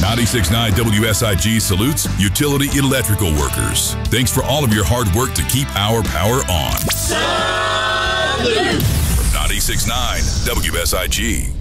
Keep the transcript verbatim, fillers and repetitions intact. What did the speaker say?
ninety-six point nine W S I G salutes utility electrical workers. Thanks for all of your hard work to keep our power on. Salute! From ninety-six point nine W S I G.